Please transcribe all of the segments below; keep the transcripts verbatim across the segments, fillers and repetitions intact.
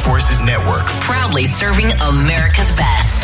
Forces Network. Proudly serving America's best.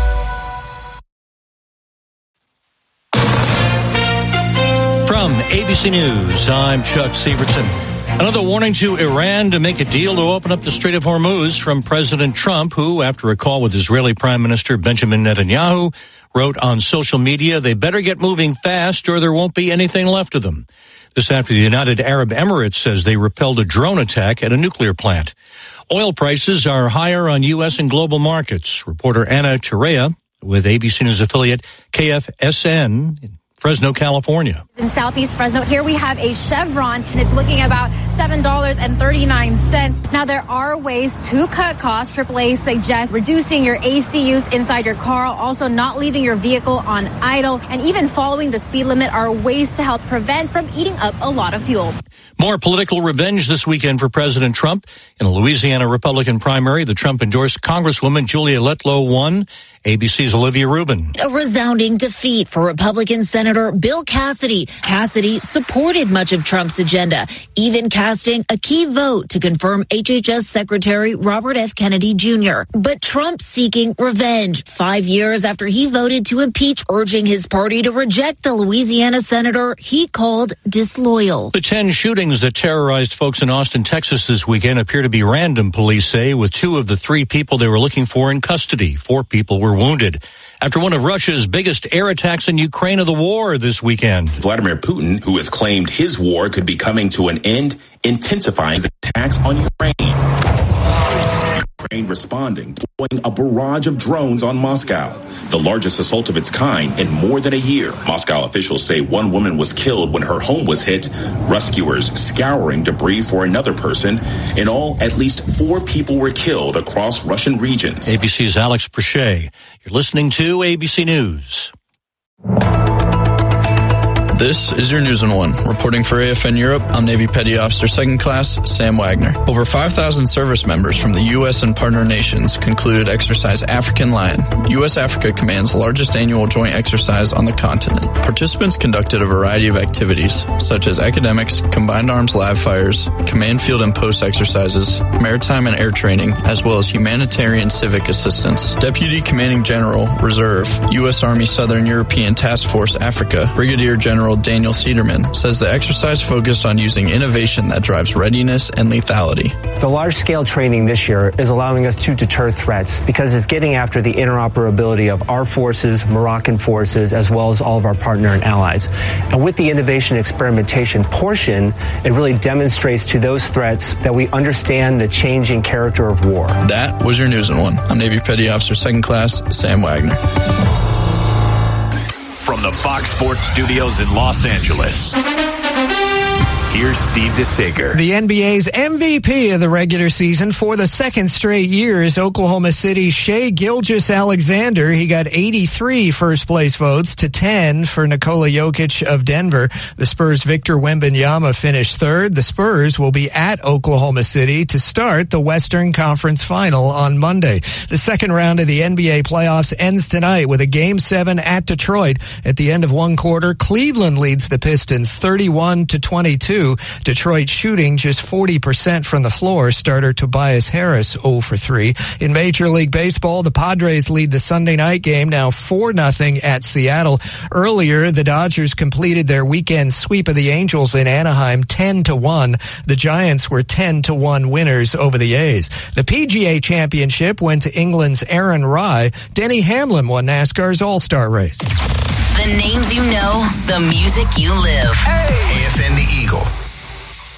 From A B C News, I'm Chuck Severson. Another warning to Iran to make a deal to open up the Strait of Hormuz from President Trump, who, after a call with Israeli Prime Minister Benjamin Netanyahu, wrote on social media they better get moving fast or there won't be anything left of them. This after the United Arab Emirates says they repelled a drone attack at a nuclear plant. Oil prices are higher on U S and global markets. Reporter Anna Cherea with A B C News affiliate K F S N in Fresno, California. In Southeast Fresno, here we have a Chevron, and it's looking about seven dollars and thirty-nine cents. Now, there are ways to cut costs. triple A suggests reducing your A C use inside your car, also not leaving your vehicle on idle, and even following the speed limit are ways to help prevent from eating up a lot of fuel. More political revenge this weekend for President Trump. In a Louisiana Republican primary, the Trump-endorsed Congresswoman Julia Letlow won. A B C's Olivia Rubin. A resounding defeat for Republican Senator Bill Cassidy. Cassidy supported much of Trump's agenda, even casting a key vote to confirm H H S Secretary Robert F. Kennedy Junior But Trump seeking revenge five years after he voted to impeach, urging his party to reject the Louisiana senator he called disloyal. The ten shootings that terrorized folks in Austin, Texas this weekend appear to be random, police say, with two of the three people they were looking for in custody. Four people were wounded after one of Russia's biggest air attacks in Ukraine of the war this weekend. Vladimir Putin, who has claimed his war could be coming to an end, intensifying attacks on Ukraine. Ukraine responding, deploying a barrage of drones on Moscow, the largest assault of its kind in more than a year. Moscow officials say one woman was killed when her home was hit, rescuers scouring debris for another person. In all, at least four people were killed across Russian regions. A B C's Alex Prochet. You're listening to A B C News. This is your News in One. Reporting for A F N Europe, I'm Navy Petty Officer Second Class Sam Wagner. Over five thousand service members from the U S and partner nations concluded Exercise African Lion, U S Africa Command's largest annual joint exercise on the continent. Participants conducted a variety of activities, such as academics, combined arms live fires, command field and post exercises, maritime and air training, as well as humanitarian civic assistance. Deputy Commanding General, Reserve, U S Army Southern European Task Force Africa, Brigadier General Daniel Cederman, says the exercise focused on using innovation that drives readiness and lethality. The large-scale training this year is allowing us to deter threats because it's getting after the interoperability of our forces, Moroccan forces, as well as all of our partner and allies. And with the innovation experimentation portion, it really demonstrates to those threats that we understand the changing character of war. That was your News in One. I'm Navy Petty Officer Second Class Sam Wagner. From the Fox Sports Studios in Los Angeles, here's Steve DeSager. The N B A's M V P of the regular season for the second straight year is Oklahoma City's Shai Gilgeous-Alexander. He got eighty-three first-place votes to ten for Nikola Jokic of Denver. The Spurs' Victor Wembanyama finished third. The Spurs will be at Oklahoma City to start the Western Conference Final on Monday. The second round of the N B A playoffs ends tonight with a Game seven at Detroit. At the end of one quarter, Cleveland leads the Pistons thirty-one to twenty-two. Detroit shooting just forty percent from the floor. Starter Tobias Harris zero for three. In Major League Baseball, the Padres lead the Sunday night game now four nothing at Seattle. Earlier, the Dodgers completed their weekend sweep of the Angels in Anaheim ten to one. The Giants were ten to one winners over the A's. The P G A Championship went to England's Aaron Rye. Denny Hamlin won NASCAR's All-Star race. The names you know, the music you live. Hey. A F N The Eagle.